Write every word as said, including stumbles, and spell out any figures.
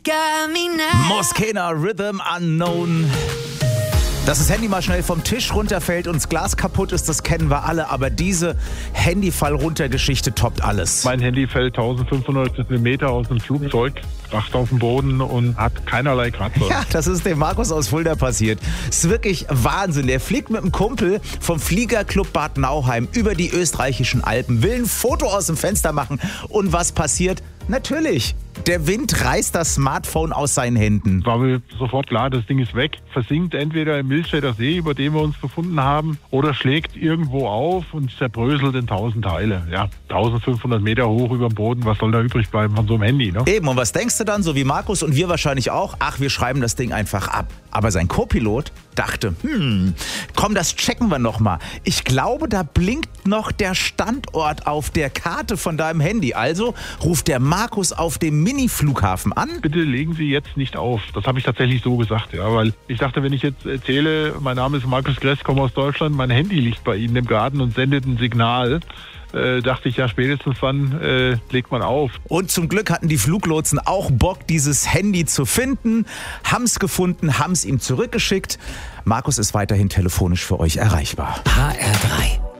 Moskena Rhythm Unknown. Dass das Handy mal schnell vom Tisch runterfällt und das Glas kaputt ist, das kennen wir alle. Aber diese Handyfall-runter-Geschichte toppt alles. Mein Handy fällt eintausendfünfhundert Meter aus dem Flugzeug, kracht auf den Boden und hat keinerlei Kratzer. Ja, das ist dem Markus aus Fulda passiert. Das ist wirklich Wahnsinn. Der fliegt mit einem Kumpel vom Fliegerclub Bad Nauheim über die österreichischen Alpen, will ein Foto aus dem Fenster machen. Und was passiert? Natürlich, der Wind reißt das Smartphone aus seinen Händen. War mir sofort klar, das Ding ist weg. Versinkt entweder im Milchstädter See, über dem wir uns befunden haben, oder schlägt irgendwo auf und zerbröselt in tausend Teile. Ja, eintausendfünfhundert Meter hoch über dem Boden, was soll da übrig bleiben von so einem Handy, ne? Eben, und was denkst du dann, so wie Markus und wir wahrscheinlich auch? Ach, wir schreiben das Ding einfach ab. Aber sein Co-Pilot dachte, hm, komm, das checken wir noch mal. Ich glaube, da blinkt noch der Standort auf der Karte von deinem Handy. Also ruft der Markus auf dem Mini-Flughafen an. Bitte legen Sie jetzt nicht auf. Das habe ich tatsächlich so gesagt, ja, weil ich dachte, wenn ich jetzt erzähle, mein Name ist Markus Gress, komme aus Deutschland, mein Handy liegt bei Ihnen im Garten und sendet ein Signal. Äh, dachte ich, ja, spätestens wann äh, legt man auf. Und zum Glück hatten die Fluglotsen auch Bock, dieses Handy zu finden, haben's gefunden, haben's ihm zurückgeschickt. Markus ist weiterhin telefonisch für euch erreichbar. H R drei